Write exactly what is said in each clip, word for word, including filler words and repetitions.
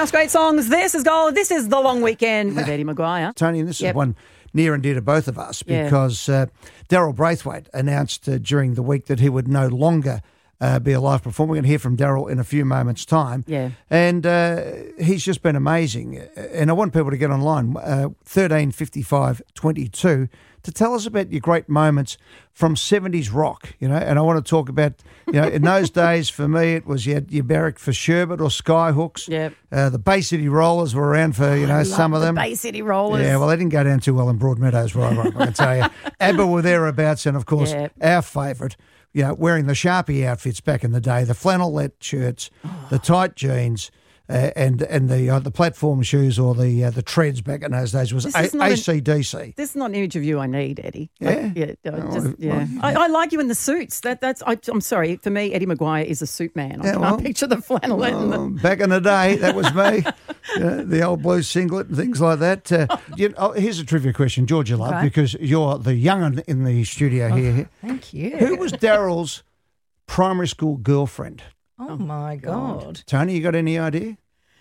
Just great songs. This is Gold. This is The Long Weekend with Eddie Maguire. Tony, and this Yep. is one near and dear to both of us Yeah. because uh, Daryl Braithwaite announced uh, during the week that he would no longer uh, be a live performer. We're going to hear from Daryl in a few moments' time. Yeah. And uh, he's just been amazing. And I want people to get online, uh, thirteen fifty-five twenty-two, to tell us about your great moments from seventies rock, you know. And I want to talk about, you know, in those days for me it was you had your Barrack for Sherbet or Skyhooks. Yep. Uh, the Bay City Rollers were around for, you know, I some of love them. the Bay City Rollers. Yeah, well, they didn't go down too well in Broadmeadows where I grew up, I can tell you. ABBA were thereabouts, and of course, Yeah. our favourite, you know, wearing the Sharpie outfits back in the day, the flannelette shirts, Oh. the tight jeans, uh, and and the uh, the platform shoes or the uh, the treads back in those days was This a- is not an- A C D C. This is not an image of you I need, Eddie. Yeah? Like, yeah, I Oh, just, well, yeah. well, I, I like you in the suits. That that's. I, I'm sorry. For me, Eddie Maguire is a suit man. I Yeah, can't well, picture the flannelette. and the, Oh, back in the day, that was me. Uh, the old blue singlet and things like that. Uh, you oh, here's a trivia question, Georgia Love, Okay. because you're the young un in the studio here. Thank you. Who was Daryl's primary school girlfriend? Oh, my God. Tony, you got any idea?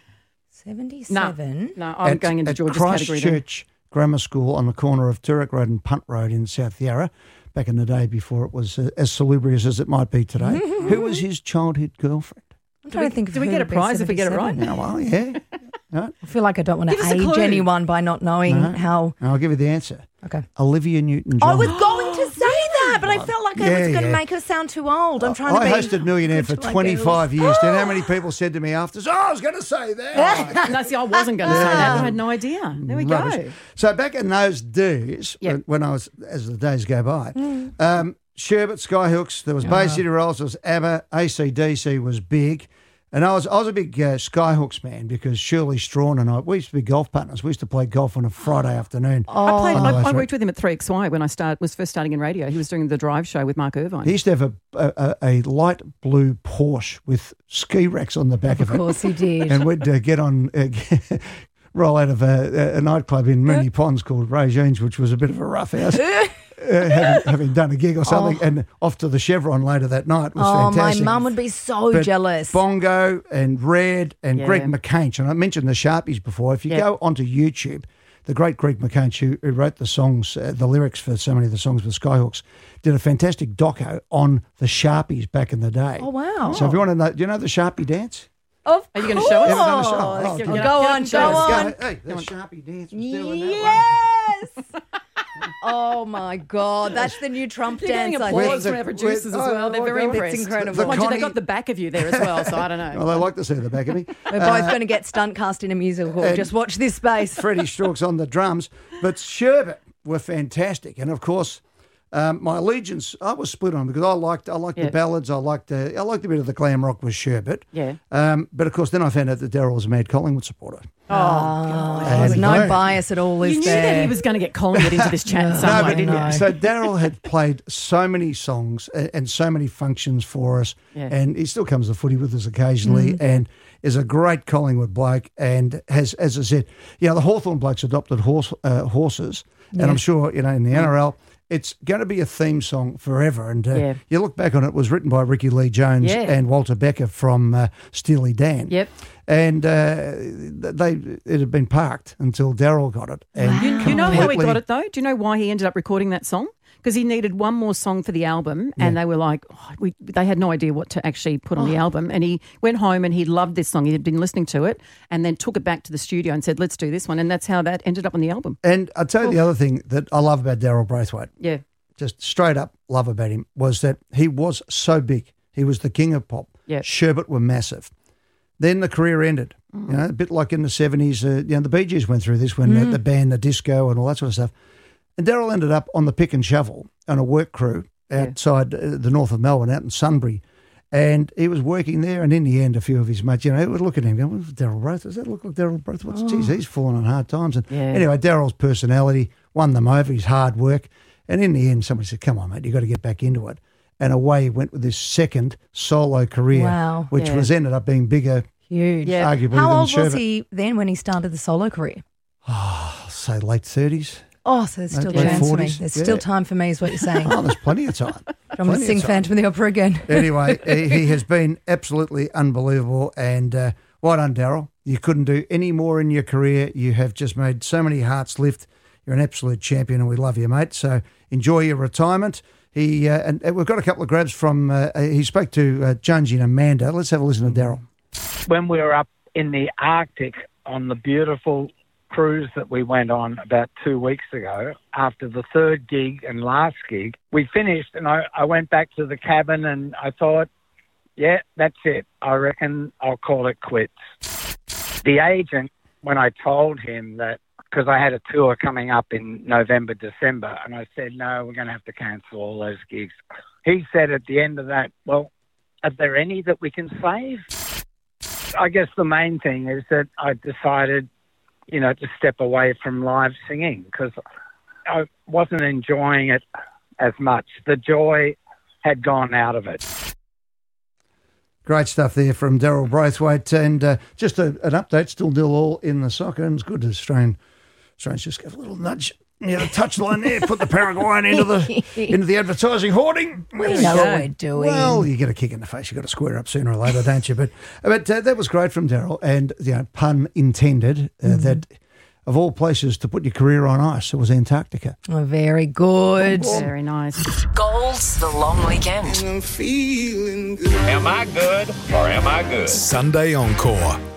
seventy-seven. no, I'm At- going into at George's category. then. Christchurch Grammar School on the corner of Turek Road and Punt Road in South Yarra, back in the day before it was uh, as salubrious as it might be today. Who was his childhood girlfriend? I'm trying to think of do we who get a would be prize if we get it right? seventy-seven. Oh, well, yeah. Right. I feel like I don't want Give us a to age clue. anyone by not knowing No. how. I'll give you the answer. Okay. Olivia Newton-John. I was going to say that, but I felt like I Yeah, was going to yeah. make her sound too old. I'm trying I to be. hosted Millionaire for good to my twenty-five girls. years. Do you know how many people said to me after, oh, I was going to say that. No, see, I wasn't going to say that. I had no idea. There we Rubbish. go. So back in those days, Yep. when- when I was, as the days go by, um, Sherbet, Skyhooks, there was Bay City Rolls, there was ABBA, A C D C was big. And I was I was a big uh, Skyhooks man because Shirley Strawn and I, we used to be golf partners. We used to play golf on a Friday afternoon. I, played, on the I, way I through. worked with him at three X Y when I start, was first starting in radio. He was doing the drive show with Mark Irvine. He used to have a, a, a light blue Porsche with ski racks on the back of, Of it. course he did. And we'd uh, get on, uh, roll out of a, a nightclub in Mooney Ponds called Regine's, which was a bit of a rough house, uh, having, having done a gig or something, and off to the Chevron later that night was oh, fantastic. my mum would be so But jealous. Bongo and Red and Yeah. Greg McCainch, and I mentioned the Sharpies before. If you Yeah. go onto YouTube, the great Greg McCainch, who, who wrote the songs, uh, the lyrics for so many of the songs with Skyhooks, did a fantastic doco on the Sharpies back in the day. Oh, wow. So if you want to know, do you know the Sharpie dance? Of Are you gonna show us? You haven't done the show? course. Oh, Get- okay. get- Go get on, and show go us. on. Hey, the Sharpie dance was doing that one. Yes. Oh my God, that's the new Trump You're dance. getting I applause think. the- from our producers as with- well. oh, They're oh, very God. impressed. It's incredible. The Mind you, they Connie- got the back of you there as well, so I don't know. Well, they like to see the back of me. We're both going to get stunt cast in a musical. and- Just watch this space. Freddie Strauch's on the drums, but Sherbet were fantastic, and of course, um, my allegiance I was split on because I liked I liked Yeah. the ballads, I liked uh, I liked a bit of the glam rock with Sherbet, Yeah. um, but of course then I found out that Daryl was a mad Collingwood supporter. Oh, there's And no boom. bias at all, is You knew there? that he was going to get Collingwood into this chat in some No, way, but- didn't you? So Daryl had played so many songs and, and so many functions for us, Yeah. and he still comes to footy with us occasionally, and is a great Collingwood bloke, and has, as I said, you know, the Hawthorn blokes adopted horse uh, horses, and I'm sure you know in the N R L. It's going to be a theme song forever, and uh, Yeah. you look back on it, it was written by Ricky Lee Jones Yeah. and Walter Becker from uh, Steely Dan. Yep. And uh, they it had been parked until Daryl got it. And You, you know how he completely- got it though? Do you know why he ended up recording that song? Because he needed one more song for the album, and they were like, oh, we, they had no idea what to actually put on the album. And he went home and he loved this song. He had been listening to it, and then took it back to the studio and said, "Let's do this one." And that's how that ended up on the album. And I'll tell you the other thing that I love about Daryl Braithwaite, Yeah, just straight up love about him, was that he was so big. He was the king of pop. Yeah. Sherbet were massive. Then the career ended. You know, a bit like in the seventies, uh, you know, the Bee Gees went through this when uh, the band, the disco and all that sort of stuff. And Daryl ended up on the pick and shovel on a work crew outside uh, the north of Melbourne, out in Sunbury. And he was working there, and in the end, a few of his mates, you know, would look at him going, "What's Daryl Braithwaite? Does that look like Daryl Braithwaite? What's Geez, he's fallen on hard times." And Yeah. anyway, Daryl's personality won them over, his hard work. And in the end, somebody said, "Come on, mate, you've got to get back into it." And away he went with his second solo career, Wow. which Yeah. was ended up being bigger, Huge. Yeah. arguably, How than old was Sherbet. he then when he started the solo career? I'll say late thirties. Oh, so there's still Late chance for me. forties, There's yeah. still time for me, is what you're saying. Oh, there's plenty of time. I'm going to Plenty sing of time. Phantom of the Opera again. Anyway, he, he has been absolutely unbelievable, and uh, Well done, Daryl. You couldn't do any more in your career. You have just made so many hearts lift. You're an absolute champion, and we love you, mate. So enjoy your retirement. He uh, and, and we've got a couple of grabs from. Uh, he spoke to uh, Junji and Amanda. Let's have a listen to Daryl. When we were up in the Arctic on the beautiful cruise that we went on about two weeks ago, after the third gig and last gig, we finished, and I, I went back to the cabin, and I thought, yeah, that's it. I reckon I'll call it quits. The agent, when I told him that, because I had a tour coming up in November, December, and I said, no, we're going to have to cancel all those gigs. He said at the end of that, well, are there any that we can save? I guess the main thing is that I decided, you know, to step away from live singing because I wasn't enjoying it as much. The joy had gone out of it. Great stuff there from Daryl Braithwaite. And uh, just a, an update, still nil all in the soccer. And it's good to Australian, Australians just give a little nudge near the touchline there, put the Paraguayan into the into the advertising hoarding. We know what we're doing. Well, you get a kick in the face. You've got to square up sooner or later, don't you? But but uh, that was great from Daryl. And, you know, pun intended, uh, mm. that of all places to put your career on ice, it was Antarctica. Oh, very good. Oh, very nice. Goals the long weekend. I'm feeling good. Am I good or am I good? Sunday Encore.